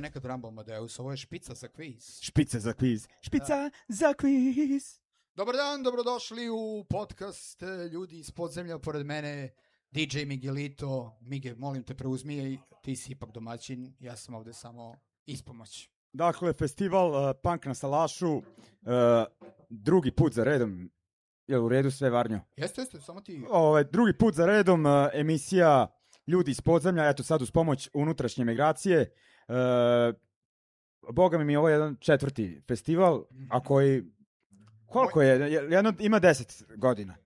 nekad Rambo Amadeus, ovo je špica za kviz. Špica za kviz. Špica za kviz. Dobar dan, dobrodošli u podcast Ljudi iz podzemlja, pored mene DJ Miguelito. Mige, molim te preuzmi, ti si ipak domaćin, ja sam ovde samo ispomoć. Dakle, festival Punk na Salašu, drugi put za redom, je u redu sve, Varnjo? Jeste, samo ti... Drugi put za redom, emisija Ljudi iz podzemlja, eto sad uz pomoć unutrašnje migracije. Boga mi je ovo jedan četvrti festival, a koji, koliko je, jedno ima 10 godina.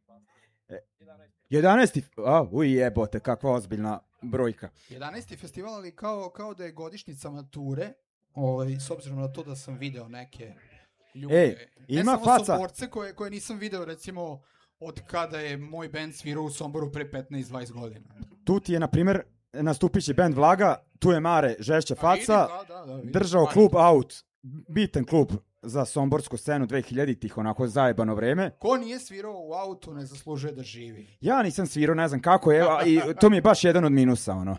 11. Jebote, kakva ozbiljna brojka. 11. festival, ali kao da je godišnjica mature, s obzirom na to da sam video neke ljude. Ima ne samo faca. Somborce koje nisam video, recimo, od kada je moj band svirao u Somboru pre 15-20 godina. Tu ti je, na primjer, nastupići band Vlaga, tu je Mare Žešća faca, držao klub Out, bitan klub za somborsku scenu 2000-ih, onako zajebano vreme. Ko nije svirao u Outu ne zaslužuje da živi. Ja nisam svirao, ne znam kako je, i to mi je baš jedan od minusa, ono.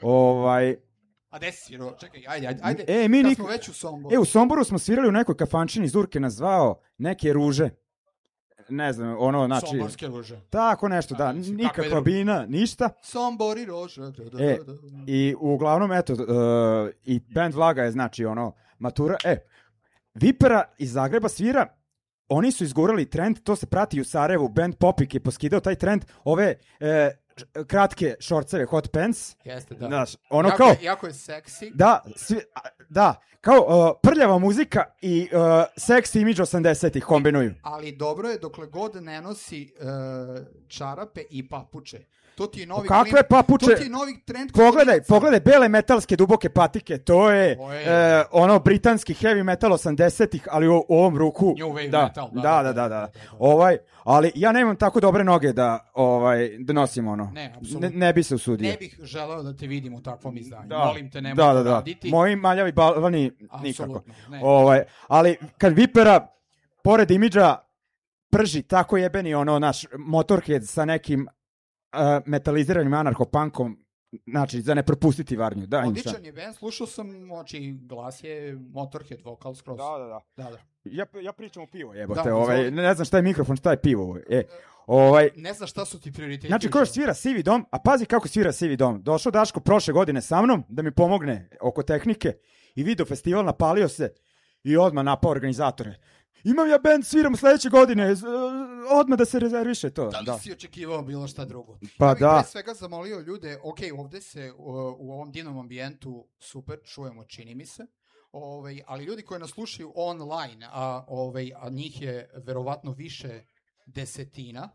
A gde si svirao? Čekaj, ajde, kad smo već u Somboru. U Somboru smo svirali u nekoj kafančini, Zurke nazvao neke ruže. Ne znam, ono, znači... Somborske ruže. Tako nešto, da, nikakva bina, ništa. Sombori rože. I uglavnom, eto, i band Vlaga je, znači, ono, matura. Vipera iz Zagreba svira, oni su izgurali trend, to se prati u Sarajevu, band Popik je poskidao taj trend, ove kratke šorceve, hot pants. Jeste, da. Znaš, ono jako je seksi. Da, kao prljava muzika i seksi imidž 80-ih kombinuju. Ali dobro je dokle god ne nosi čarape i papuče. To ti je novi kakve papuče? To ti je novi trend. Pogledaj bele metalske duboke patike, to je ono britanski heavy metal 80-ih, ali u ovom ruku. New wave metal. Da. Ali ja nemam tako dobre noge da nosim ono. Ne, apsolutno. Ne bi se usudio. Ne bih želeo da te vidim u takvom izdanju. Da. Molim te, nemoj to raditi. Moji maljavi balvani nikako. Ne. Ali kad Vipera pored imidža prži tako jebeni ono naš Motorhead sa nekim metaliziranim anarcho-punkom, znači za ne propustiti Varnju. Odličan je band, slušao sam, glas je Motorhead, vokal skroz. Da. Ja pričam o pivo, jebote, ne znam šta je mikrofon, šta je pivo. Ne znam šta su ti prioriteti. Znači, ko još svira Sivi dom, a pazi kako svira Sivi dom. Došao Daško prošle godine sa mnom da mi pomogne oko tehnike i video festival, napalio se i odmah napao organizatore. Imam ja band, sviram sledeće godine, odmah da se rezerviše to. Da li si očekivao bilo šta drugo? Pa ja bih da. pre svega zamolio ljude, ovde se u ovom divnom ambijentu super čujemo, čini mi se, ali ljudi koji nas slušaju online, a njih je verovatno više desetina.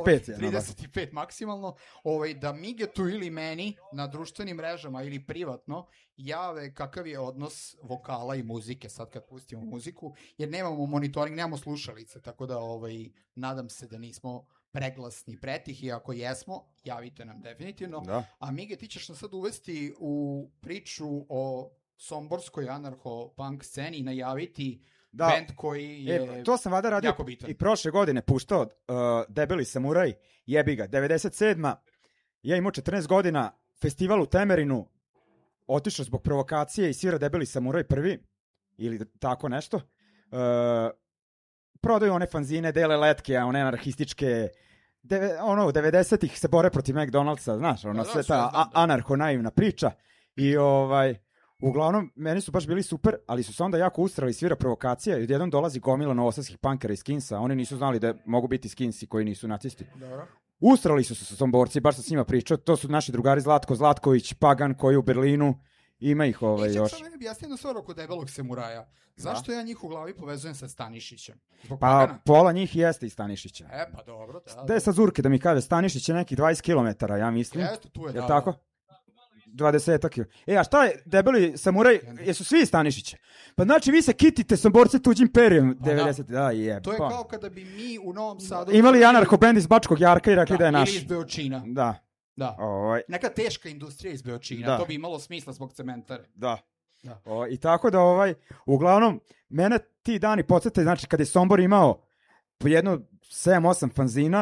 35 maksimalno, da Migetu ili meni na društvenim mrežama ili privatno jave kakav je odnos vokala i muzike sad kad pustimo muziku, jer nemamo monitoring, nemamo slušalice, tako da nadam se da nismo preglasni, pretihi, ako jesmo, javite nam definitivno. Da. A Mige, ti ćeš nas sad uvesti u priču o somborskoj anarcho-punk sceni i najaviti band koji je to sam vada radio jako bitan. I prošle godine puštao Debeli samuraj, jebi ga, 97. Ja imao 14 godina, festival u Temerinu, otišao zbog provokacije i svira Debeli samuraj prvi, ili tako nešto. Prodaju one fanzine, dele letke, one anarhističke, u 90-ih se bore protiv McDonald'sa, znaš, sve ta anarcho-naivna priča. I uglavnom, meni su baš bili super, ali su se onda jako ustrali, svira provokacija i odjednom dolazi gomila novosadskih punkera i skinsa. Oni nisu znali da mogu biti skinsi koji nisu nacisti. Dobro. Ustrali su se Somborci, baš sam s njima pričao. To su naši drugari Zlatko Zlatković, Pagan koji je u Berlinu. Ima ih još. Čak sam objasnio na stvar oko Debelog samuraja. Zašto ja njih u glavi povezujem sa Stanišićem? Pa pola njih jeste i Stanišića. Pa dobro. Da je sa Zurke da mi kaže, Stanišić je nekih 20 km, ja mislim. Jeste, tu je, da. Je tako? 20 km. A šta je Debeli samuraj, jesu svi Stanišiće? Pa znači vi se kitite Somborce tuđim perijem 90. Da, je. To je kao kada bi mi u Novom Sadu imali anarcho-bend iz Bačkog Jarka i rekli da je naš. Ili iz Beočina. Da. Neka teška industrija iz Beočina, to bi imalo smisla zbog cementare. Da. I tako da uglavnom, mene ti dani podsjete, znači kad je Sombor imao po jedno 7-8 fanzina,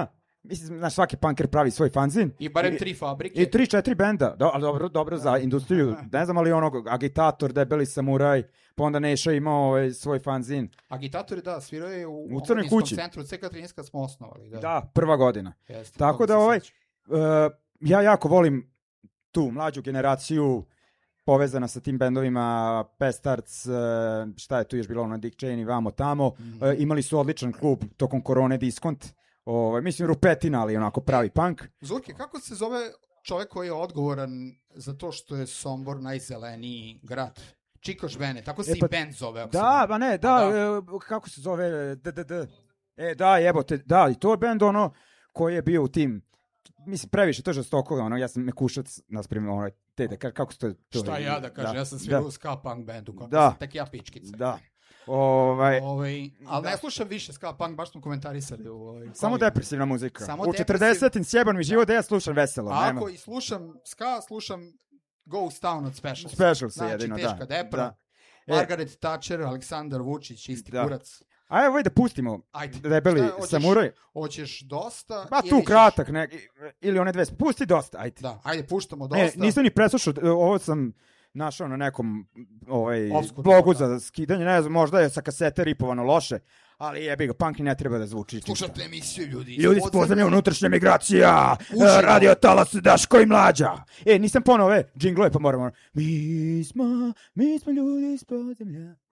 mislim, znaš, svaki punker pravi svoj fanzin. I barem 3 fabrike. I 3-4 benda, ali dobro za industriju, ne znam, ali onog Agitator, Debeli samuraj, pa onda Neša imao svoj fanzin. Agitatori, da, svirao je u Crnoj kući. Centru CK 13 kad smo osnovali. Da, prva godina. Jeste, tako da ja jako volim tu mlađu generaciju povezana sa tim bendovima, Pestarts, šta je tu još bilo, ono Dick Cheney, vamo tamo, imali su odličan klub tokom korone, Diskont, mislim Rupetina, ali onako pravi punk. Zurke, kako se zove čovjek koji je odgovoran za to što je Sombor najzeleniji grad? Čikoš Bene, tako se i band zove. Kako se zove, jebote, i to je band koji je bio u tim, mislim, previše, to je žestoko, ja sam mekušac, nasprim, kako se to... Šta ja da kažem, ja sam svirao u ska punk bandu, kako sam tek ja pičkica. Da. Ali ne slušam više ska punk, baš smo komentarisali. Samo depresivna muzika. U 40-im sjeban mi život da ja slušam veselo. Ako i slušam ska, slušam Ghost Town od Specials. Specials je jedino, da. Znači, teška depra. Margaret Thatcher, Aleksandar Vučić, isti kurac. Ajde, da pustimo Debeli samuraj. Hoćeš dosta? Pa tu kratak, ili one dve. Pusti dosta, ajde. Da, ajde, puštamo dosta. Nisam ni preslušao, ovo sam našao na nekom blogu za skidanje, ne znam, možda je sa kasete ripovano loše, ali jebi ga, punk ne treba da zvuči. Slušate emisiju ljudi iz podzemlja, unutrašnja migracija, radio talas Daško i Mlađa. Nisam ponao ove džinglove, pa moramo. Mi smo ljudi iz podzemlja.